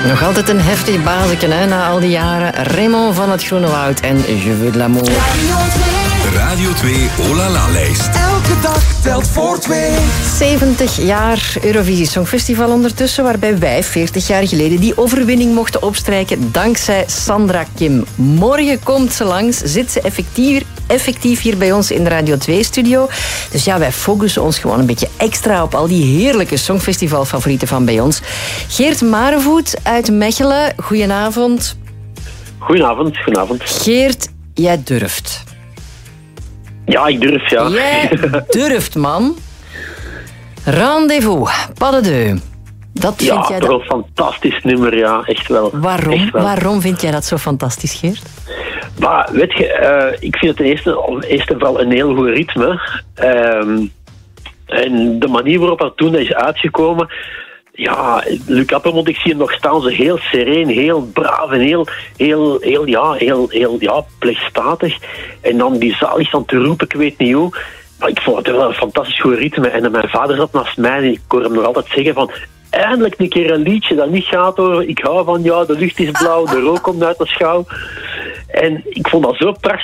Nog altijd een heftig bazeken, hè, na al die jaren. Raymond van het Groene Woud en Je veux de l'amour. Radio 2 Olala-lijst. Elke dag telt voor 2. 70 jaar Eurovisie Songfestival ondertussen, waarbij wij 40 jaar geleden die overwinning mochten opstrijken dankzij Sandra Kim. Morgen komt ze langs, zit ze effectief hier bij ons in de Radio 2-studio. Dus ja, wij focussen ons gewoon een beetje extra op al die heerlijke Songfestivalfavorieten van bij ons. Geert Marevoet uit Mechelen, goedenavond. Goedenavond. Geert, jij durft. Ja, ik durf, ja. Jij durft, man. Rendezvous, pas de deux. Dat vind jij toch een fantastisch nummer, ja, echt wel. Waarom? Echt wel. Waarom vind jij dat zo fantastisch, Geert? Maar weet je, ik vind het eerst en vooral een heel goed ritme. En de manier waarop dat toen is uitgekomen... Ja, Luc Appermond, ik zie hem nog staan, zo heel sereen, heel braaf en heel plechtstatig. En dan die zalig aan te roepen, ik weet niet hoe. Maar ik vond het wel een fantastisch goed ritme. En mijn vader zat naast mij en ik hoor hem nog altijd zeggen van... Eindelijk een keer een liedje dat niet gaat over... Ik hou van jou, de lucht is blauw, de rook komt uit de schouw. En ik vond dat zo prachtig.